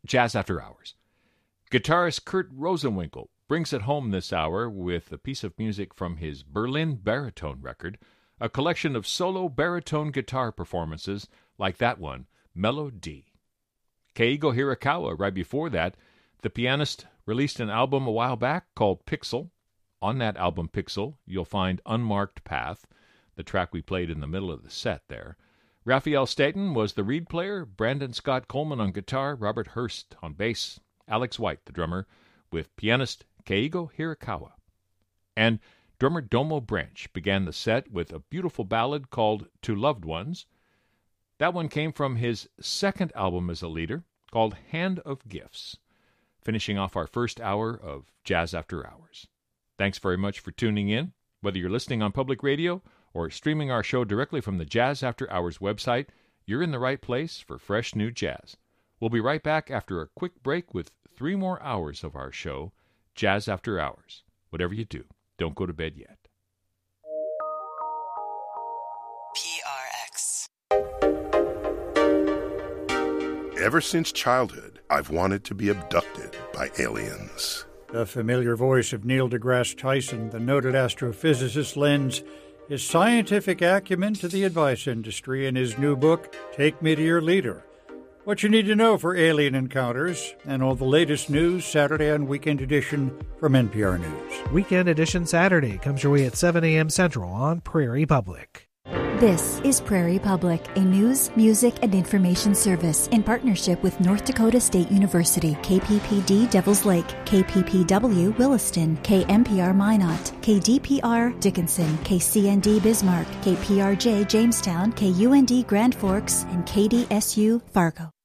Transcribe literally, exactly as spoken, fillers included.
Jazz After Hours. Guitarist Kurt Rosenwinkel brings it home this hour with a piece of music from his Berlin baritone record, a collection of solo baritone guitar performances like that one, Melody. Keigo Hirakawa, right before that, the pianist released an album a while back called Pixel. On that album, Pixel, you'll find Unmarked Path, the track we played in the middle of the set there. Raphael Staten was the reed player, Brandon Scott Coleman on guitar, Robert Hurst on bass, Alex White, the drummer, with pianist Keigo Hirakawa. And drummer Domo Branch began the set with a beautiful ballad called To Loved Ones. That one came from his second album as a leader, called Hand of Gifts, finishing off our first hour of Jazz After Hours. Thanks very much for tuning in. Whether you're listening on public radio or streaming our show directly from the Jazz After Hours website, you're in the right place for fresh new jazz. We'll be right back after a quick break with three more hours of our show, Jazz After Hours. Whatever you do, don't go to bed yet. P R X. Ever since childhood, I've wanted to be abducted by aliens. The familiar voice of Neil deGrasse Tyson, the noted astrophysicist, lends his scientific acumen to the advice industry in his new book, Take Me to Your Leader. What you need to know for alien encounters and all the latest news, Saturday and Weekend Edition from N P R News. Weekend Edition Saturday comes your way at seven a.m. Central on Prairie Public. This is Prairie Public, a news, music, and information service in partnership with North Dakota State University, K P P D Devils Lake, K P P W Williston, K M P R Minot, K D P R Dickinson, K C N D Bismarck, K P R J Jamestown, K U N D Grand Forks, and K D S U Fargo.